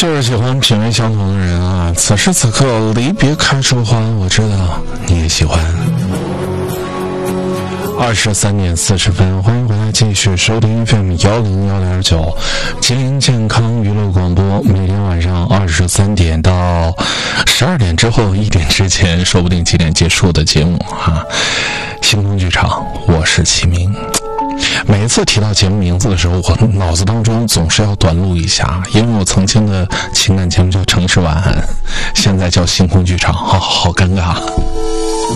就是喜欢品味相同的人啊！此时此刻，离别开出花，我知道你也喜欢。23点40分，欢迎回来，继续收听 FM 101.9，吉林健康娱乐广播，每天晚上23点到12点之后1点之前，说不定几点结束的节目啊！星空剧场，我是齐明。每一次提到节目名字的时候，我脑子当中总是要短路一下，因为我曾经的情感节目叫《城市晚安》，现在叫星空剧场，好尴尬。